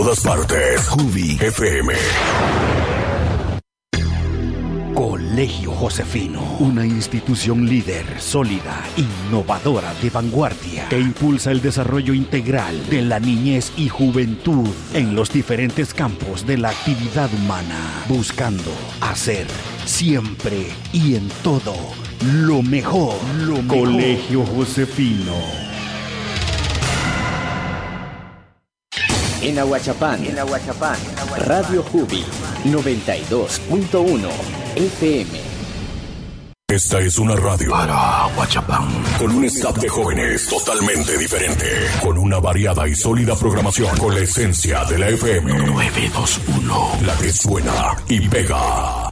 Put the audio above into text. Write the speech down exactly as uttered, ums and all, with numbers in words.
todas partes. Jubi F M. Colegio Josefino, una institución líder, sólida, innovadora, de vanguardia, que impulsa el desarrollo integral de la niñez y juventud en los diferentes campos de la actividad humana, buscando hacer siempre y en todo lo mejor. Lo mejor. Colegio Josefino. En Ahuachapán, en Ahuachapán, Radio Jubi noventa y dos punto uno F M. Esta es una radio para Ahuachapán, con un staff de jóvenes totalmente diferente, con una variada y sólida programación, con la esencia de la F M. nueve dos uno, la que suena y pega.